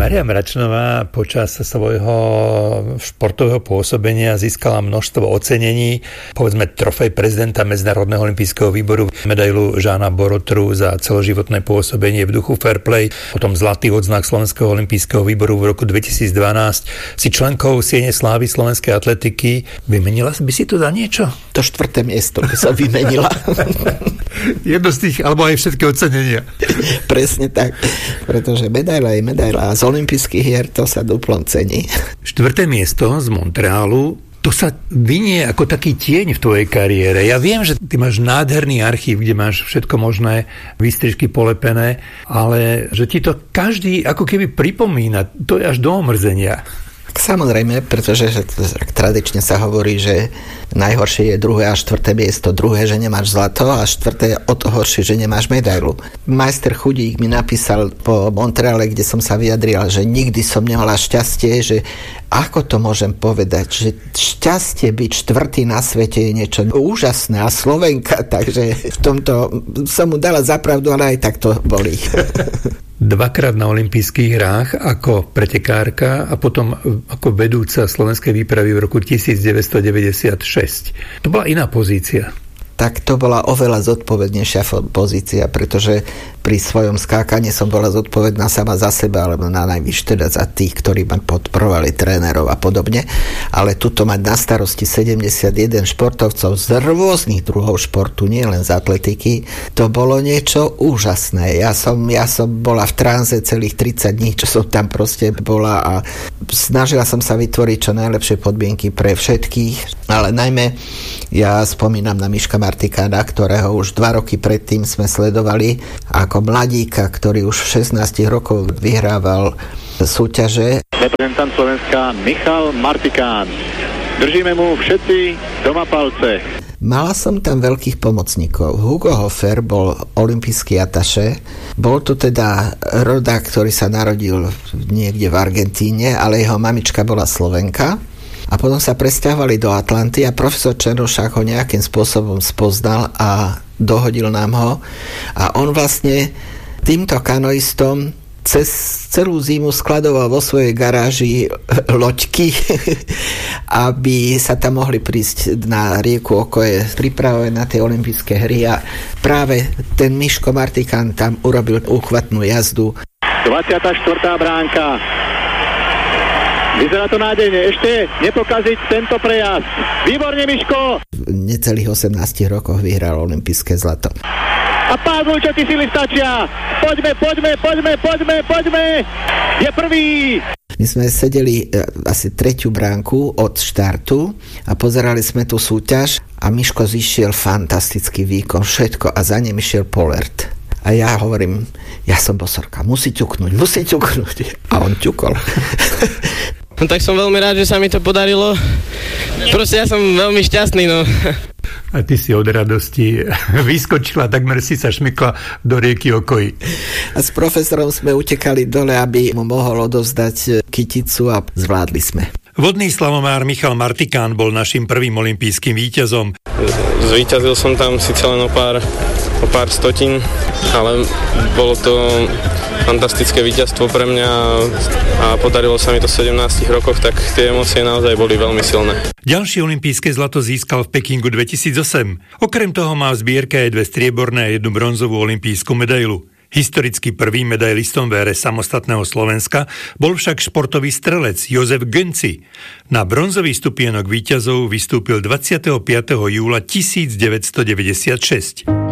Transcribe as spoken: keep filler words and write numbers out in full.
Mária Mračnová počas svojho športového pôsobenia získala množstvo ocenení, povedzme trofej prezidenta Medzinárodného olympijského výboru, medailu Žána Borotru za celoživotné pôsobenie v duchu fair play, potom zlatý odznak Slovenského olympijského výboru v roku dvetisícdvanásť. Si členkou siene slávy slovenskej atletiky. Vymenila by si to za niečo? To štvrté miesto by som vymenila. Jedno z tých, alebo aj všetky ocenenia. Presne tak, pretože medaila je medaila a z olympijských hier to sa duplom cení. Štvrté miesto z Montrealu, to sa vynie ako taký tieň v tvojej kariére. Ja viem, že ty máš nádherný archív, kde máš všetko možné výstrižky polepené, ale že ti to každý ako keby pripomína, to je až do omrzenia. Samozrejme, pretože že, tradične sa hovorí, že najhoršie je druhé a štvrté miesto. Druhé, že nemáš zlato a štvrté je o to horšie, že nemáš medailu. Majster Chudík mi napísal po Montreale, kde som sa vyjadril, že nikdy som nemala šťastie, že ako to môžem povedať, že šťastie byť štvrtý na svete je niečo úžasné a Slovenka, takže v tomto som mu dala zapravdu, ale aj tak to bolí. Dvakrát na olympijských hrách ako pretekárka a potom ako vedúca slovenskej výpravy v roku devätnásťstodeväťdesiatšesť. To bola iná pozícia. Tak to bola oveľa zodpovednejšia pozícia, pretože pri svojom skákaní som bola zodpovedná sama za seba, alebo na najvyššie teda za tých, ktorí ma podporovali, trénerov a podobne. Ale tuto mať na starosti sedemdesiatjeden športovcov z rôznych druhov športu, nie len z atletiky, to bolo niečo úžasné. Ja som, ja som bola v tranze celých tridsať dní, čo som tam proste bola a snažila som sa vytvoriť čo najlepšie podmienky pre všetkých, ale najmä ja spomínam na Miška Martikána, ktorého už dva roky predtým sme sledovali ako mladíka, ktorý už v šestnástich rokov vyhrával súťaže. Reprezentant Slovenska Michal Martikán. Držíme mu všetci doma palce. Mala som tam veľkých pomocníkov. Hugo Hofer bol olympijský ataše. Bol to teda rodák, ktorý sa narodil niekde v Argentíne, ale jeho mamička bola Slovenka. A potom sa presťahovali do Atlanty a profesor Černošák ho nejakým spôsobom spoznal a dohodil nám ho. A on vlastne týmto kanoistom cez celú zimu skladoval vo svojej garáži loďky, aby sa tam mohli prísť na rieku Okoje, pripravovať na tie olympijské hry. A práve ten Miško Martikán tam urobil úchvatnú jazdu. dvadsiata štvrtá bránka. Vyzerá to nádejne. Ešte nepokaziť tento prejazd. Výborne, Miško! V necelých osemnástich rokoch vyhral olympijské zlato. A pán Vujčo, ty sily stačia! Poďme, poďme, poďme, poďme, poďme! Je prvý! My sme sedeli asi tretiu bránku od štartu a pozerali sme tú súťaž a Miško zišiel fantastický výkon, všetko a za ním išiel Polert. A ja hovorím, ja som bosorka, musí ťuknúť, musí ťuknúť. A on ťukol. No tak som veľmi rád, že sa mi to podarilo. Proste ja som veľmi šťastný, no. A ty si od radosti vyskočila, takmer si sa šmykla do rieky Okoji. A s profesorom sme utekali dole, aby mu mohol odovzdať kyticu a zvládli sme. Vodný slalomár Michal Martikán bol našim prvým olympijským víťazom. Zvíťazil som tam síce len o pár, o pár stotín, ale bolo to fantastické víťazstvo pre mňa a podarilo sa mi to v sedemnástich rokoch, tak tie emócie naozaj boli veľmi silné. Ďalšie olympijské zlato získal v Pekingu dvetisícosem. Okrem toho má v zbierke aj dve strieborné a jednu bronzovú olympijskú medailu. Historicky prvým medailistom v ére samostatného Slovenska bol však športový strelec Jozef Gönci. Na bronzový stupienok víťazov vystúpil dvadsiateho piateho júla tisícdeväťstodeväťdesiatšesť.